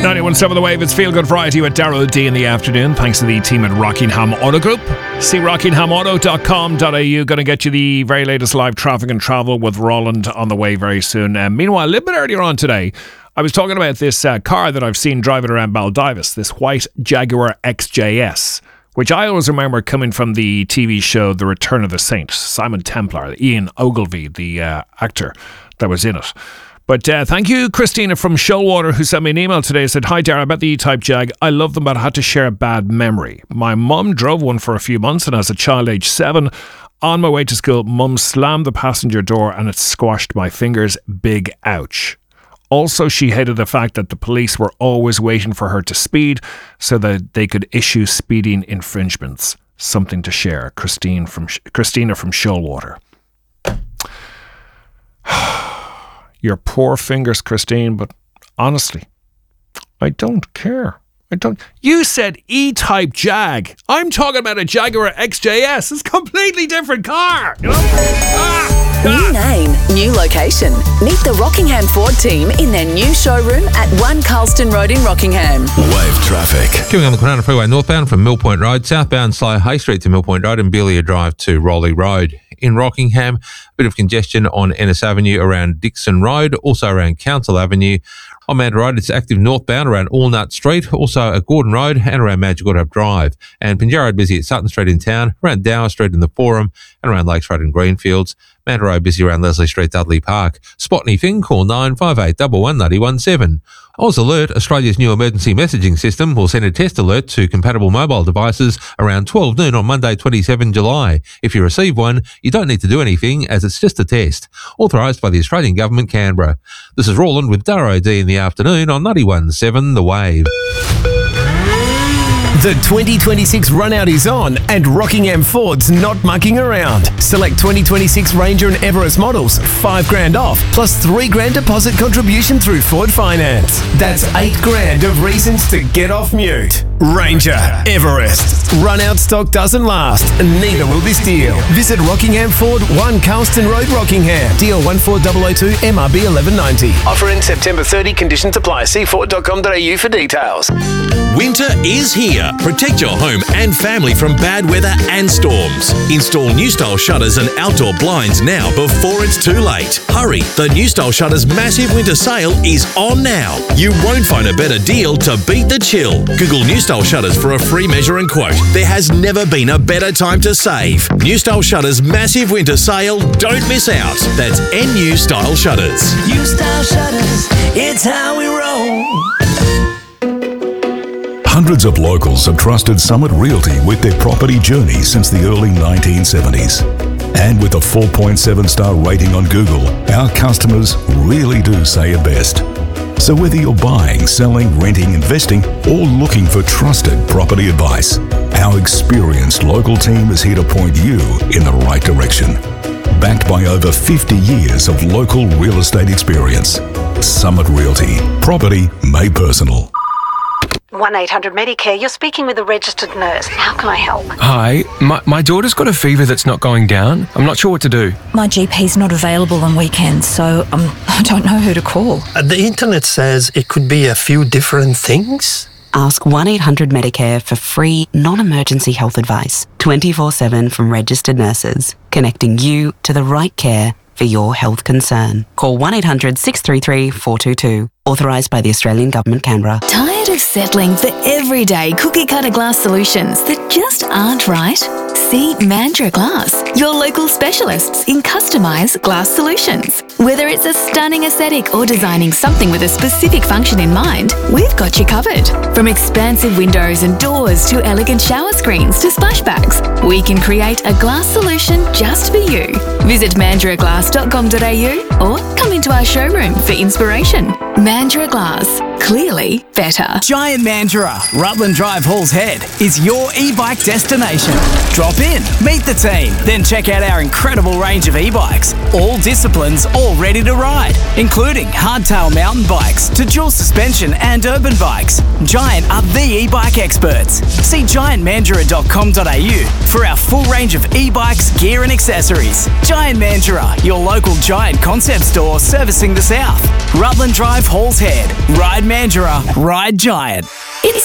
91.7 The Wave, it's Feel Good Friday with Darryl D in the afternoon, thanks to the team at Rockingham Auto Group. See rockinghamauto.com.au. Going to get you the very latest live traffic and travel with Roland on the way very soon. Meanwhile, a little bit earlier on today, I was talking about this car that I've seen driving around Baldivis, this white Jaguar XJS, which I always remember coming from the TV show The Return of the Saint. Simon Templar, Ian Ogilvy, the actor that was in it. But thank you, Christina from Shoalwater, who sent me an email today. Said, "Hi, Darren, about the E-Type Jag. I love them, but I had to share a bad memory. My mum drove one for a few months, and as a child aged 7, on my way to school, mum slammed the passenger door and it squashed my fingers. Big ouch. Also, she hated the fact that the police were always waiting for her to speed so that they could issue speeding infringements. Something to share." Christina from Shoalwater. Your poor fingers, Christine, but honestly, I don't care. You said E-Type Jag. I'm talking about a Jaguar XJS. It's a completely different car. You know? New name, new location. Meet the Rockingham Ford team in their new showroom at 1 Carlston Road in Rockingham. Wave traffic. Queuing on the Kwinana Freeway northbound from Mill Point Road, southbound Sly Hay Street to Mill Point Road and Belia Drive to Rowley Road. In Rockingham, a bit of congestion on Ennis Avenue around Dixon Road, also around Council Avenue. On Mount Road, it's active northbound around Allnut Street, also at Gordon Road and around Madgorod Drive. And Pinjarra Road busy at Sutton Street in town, around Dower Street in the Forum and around Lakes Road and Greenfields. Mount Road busy around Leslie Street, Dudley Park. Spot anything, call 958 11 Oz Alert, Australia's new emergency messaging system, will send a test alert to compatible mobile devices around 12 noon on Monday 27 July. If you receive one, you don't need to do anything as it's just a test. Authorised by the Australian Government, Canberra. This is Roland with Darrow D in the afternoon on 91.7 The Wave. The 2026 run-out is on and Rockingham Ford's not mucking around. Select 2026 Ranger and Everest models, $5,000 off, plus $3,000 deposit contribution through Ford Finance. That's $8,000 of reasons to get off mute. Ranger, Everest. Run-out stock doesn't last, and neither will this deal. Visit Rockingham Ford, 1 Carlston Road, Rockingham. DL 14002 MRB 1190. Offer in September 30. Conditions apply. See Ford.com.au for details. Winter is here. Protect your home and family from bad weather and storms. Install New Style shutters and outdoor blinds now before it's too late. Hurry, the New Style Shutters massive winter sale is on now. You won't find a better deal to beat the chill. Google New Style Shutters for a free measure and quote. There has never been a better time to save. New Style Shutters massive winter sale. Don't miss out. That's NU Style Shutters. New Style Shutters, it's how we roll. Hundreds of locals have trusted Summit Realty with their property journey since the early 1970s. And with a 4.7-star rating on Google, our customers really do say it best. So whether you're buying, selling, renting, investing, or looking for trusted property advice, our experienced local team is here to point you in the right direction. Backed by over 50 years of local real estate experience. Summit Realty. Property made personal. 1-800-MEDICARE, you're speaking with a registered nurse. How can I help? Hi, my daughter's got a fever that's not going down. I'm not sure what to do. My GP's not available on weekends, so I don't know who to call. The internet says it could be a few different things. Ask 1-800-MEDICARE for free, non-emergency health advice, 24/7 from registered nurses, connecting you to the right care for your health concern. Call 1-800-633-422. Authorised by the Australian Government, Canberra. Tired of settling for everyday cookie-cutter glass solutions that just aren't right? See Mandurah Glass, your local specialists in customised glass solutions. Whether it's a stunning aesthetic or designing something with a specific function in mind, we've got you covered. From expansive windows and doors to elegant shower screens to splashbacks, we can create a glass solution just for you. Visit mandurahglass.com.au or come into our showroom for inspiration. Mandurah Glass. Clearly better. Giant Mandurah, Rutland Drive, Halls Head, is your e-bike destination. Drop in, meet the team, then check out our incredible range of e-bikes. All disciplines, all ready to ride, including hardtail mountain bikes to dual suspension and urban bikes. Giant are the e-bike experts. See giantmandurah.com.au for our full range of e-bikes, gear and accessories. Giant Mandurah, your local Giant concept store servicing the south. Rutland Drive, Halls Head. Ride Mandurah, ride giant.